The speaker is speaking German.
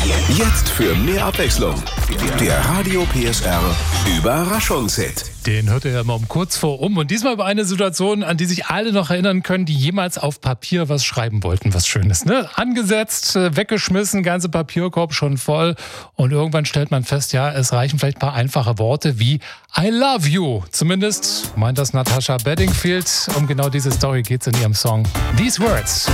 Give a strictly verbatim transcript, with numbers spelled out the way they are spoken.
Jetzt für mehr Abwechslung. Der Radio P S R Überraschungshit. Den hört ihr ja immer um kurz vor um. Und diesmal über eine Situation, an die sich alle noch erinnern können, die jemals auf Papier was schreiben wollten. Was Schönes, ne? Angesetzt, weggeschmissen, ganze Papierkorb schon voll. Und irgendwann stellt man fest, ja, es reichen vielleicht ein paar einfache Worte wie I love you. Zumindest meint das Natasha Bedingfield. Um genau diese Story geht es in ihrem Song These Words.